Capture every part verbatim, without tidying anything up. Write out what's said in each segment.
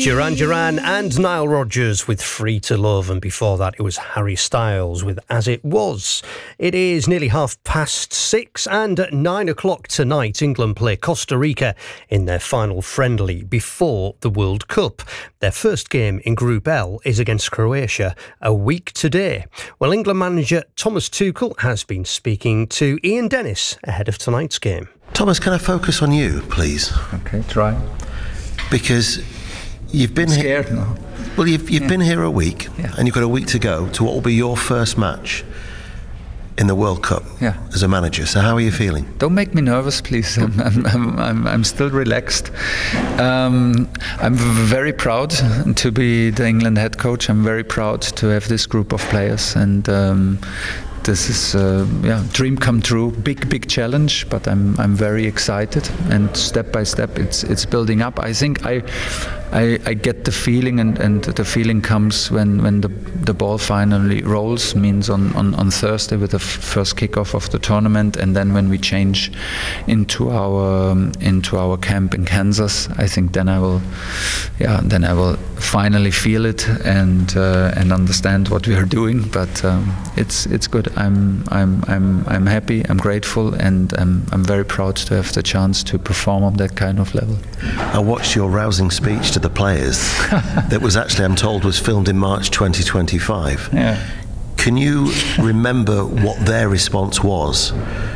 Duran Duran and Nile Rodgers with Free to Love, and before that it was Harry Styles with As It Was. It is nearly half past six, and at nine o'clock tonight England play Costa Rica in their final friendly before the World Cup. Their first game in Group L is against Croatia a week today. Well, England manager Thomas Tuchel has been speaking to Ian Dennis ahead of tonight's game. Thomas, can I focus on you, please? Okay, try. Because you've been I'm scared here. now. Well, you've you've Yeah. been here a week, Yeah. and you've got a week to go to what will be your first match in the World Cup Yeah. as a manager. So, how are you feeling? Don't make me nervous, please. I'm, I'm, I'm, I'm, I'm still relaxed. Um, I'm v- very proud to be the England head coach. I'm very proud to have this group of players, and um, this is uh, yeah, dream come true. Big, big challenge, but I'm I'm very excited. And step by step, it's it's building up. I think I. I, I get the feeling, and, and the feeling comes when, when the the ball finally rolls, means on, on, on Thursday with the f- first kickoff of the tournament, and then when we change into our um, into our camp in Kansas, I think then I will, yeah, then I will finally feel it and uh, and understand what we are doing. But um, it's it's good. I'm I'm I'm I'm happy. I'm grateful, and I'm I'm very proud to have the chance to perform on that kind of level. I watched your rousing speech to the players that was actually, I'm told, was filmed in March twenty twenty-five. Yeah. Can you remember what their response was?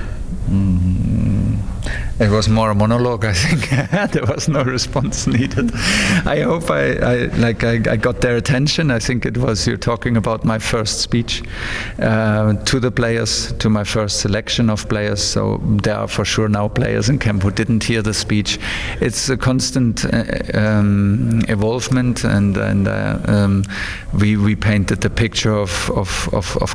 Mm, it was more a monologue, I think. There was no response needed. I hope I, I like I, I got their attention. I think it was, you're talking about my first speech uh, to the players, to my first selection of players. So there are for sure now players in camp who didn't hear the speech. It's a constant uh, um, evolvement, and and uh, um, we we painted the picture of of of, of